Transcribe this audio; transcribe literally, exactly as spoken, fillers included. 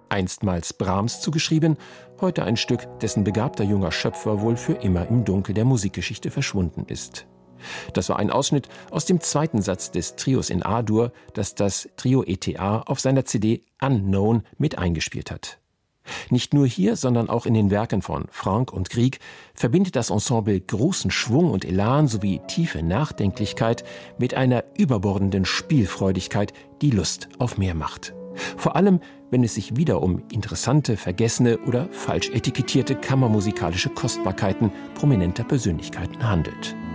Einstmals Brahms zugeschrieben, heute ein Stück, dessen begabter junger Schöpfer wohl für immer im Dunkel der Musikgeschichte verschwunden ist. Das war ein Ausschnitt aus dem zweiten Satz des Trios in A-Dur, das das Trio E T A auf seiner C D Unknown mit eingespielt hat. Nicht nur hier, sondern auch in den Werken von Franck und Grieg verbindet das Ensemble großen Schwung und Elan sowie tiefe Nachdenklichkeit mit einer überbordenden Spielfreudigkeit, die Lust auf mehr macht. Vor allem, wenn es sich wieder um interessante, vergessene oder falsch etikettierte kammermusikalische Kostbarkeiten prominenter Persönlichkeiten handelt.